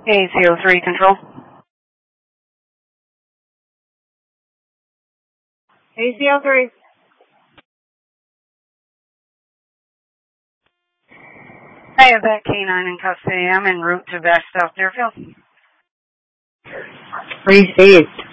AC03 Control. AC03. I have that canine in custody. I'm en route to Bash South Deerfield. Received.